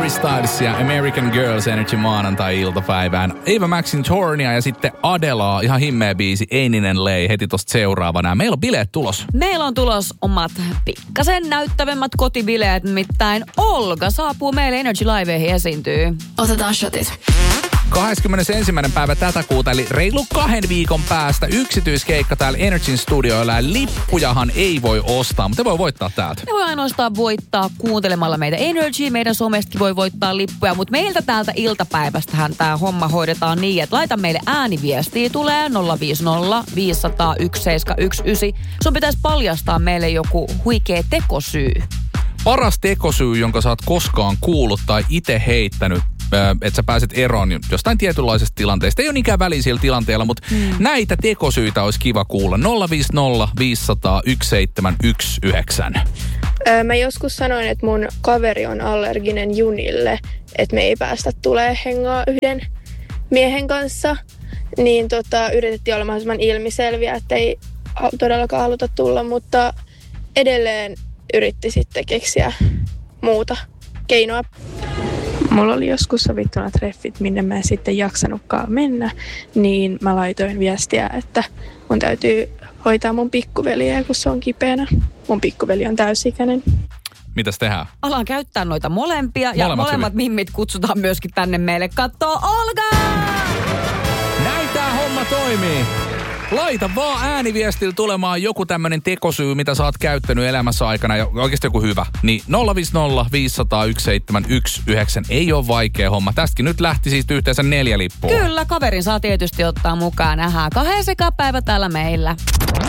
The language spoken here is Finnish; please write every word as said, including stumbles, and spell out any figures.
Harry Styles ja American Girls Energy maanantai-iltapäivään. Eva Maxin Tornia ja sitten Adelaa, ihan himmeä biisi, Eininen Lei, heti tosta seuraavana. Meillä on bileet tulos. Meillä on tulos omat pikkasen näyttävämmät kotibileet, nimittäin Olga saapuu meille Energy Liveihin esiintyy. Otetaan shotit. kahdeskymmenesensimmäinen päivä tätä kuuta, eli reilu kahden viikon päästä yksityiskeikka täällä Energyn studioilla. Ja lippujahan ei voi ostaa, mutta voi voittaa täältä. Ne voi ainoastaan voittaa kuuntelemalla meitä Energy. Meidän somestakin voi voittaa lippuja, mutta meiltä täältä iltapäivästähän tämä homma hoidetaan niin, että laita meille ääniviestiä. Tulee nolla viisi nolla viisi nolla nolla yksi seitsemän yksi yhdeksän. Sun pitäisi paljastaa meille joku huikea tekosyy. Paras tekosyy, jonka sä oot koskaan kuullut tai itse heittänyt, että sä pääset eroon jostain tietynlaisesta tilanteesta. Ei ole niinkään väliä sillä tilanteella, mutta mm. näitä tekosyitä olisi kiva kuulla. nolla viisi nolla viisi nolla nolla yksi seitsemän yksi yhdeksän. Öö, mä joskus sanoin, että mun kaveri on allerginen junille, että me ei päästä tulee hengaa yhden miehen kanssa. Niin tota, yritettiin olla mahdollisimman ilmiselviä, että ei todellakaan haluta tulla, mutta edelleen yritti sitten keksiä muuta keinoa. Mulla oli joskus sovittuna treffit, minne mä en sitten jaksanutkaan mennä, niin mä laitoin viestiä, että mun täytyy hoitaa mun pikkuveliä, kun se on kipeänä. Mun pikkuveli on täysikäinen. Mitäs tehdään? Alaan käyttää noita molempia ja Molemmat molemmat hyvin. Mimmit kutsutaan myöskin tänne meille kattoo Olga! Näin tää homma toimii. Laita vaan ääniviestillä tulemaan joku tämmönen tekosyy, mitä sä oot käyttänyt elämässä aikana ja oikeasti joku hyvä. Niin nolla viisi nolla viisi nolla nolla yksi seitsemän yksi yhdeksän ei ole vaikea homma. Tästäkin nyt lähti siis yhteensä neljä lippua. Kyllä, kaverin saa tietysti ottaa mukaan. Nähdään kahden sekapäivä täällä meillä.